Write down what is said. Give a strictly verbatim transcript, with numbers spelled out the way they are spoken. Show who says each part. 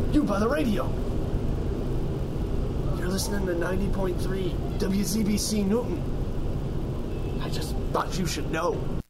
Speaker 1: You by the radio. You're listening to ninety point three W Z B C Newton. I just thought you should know.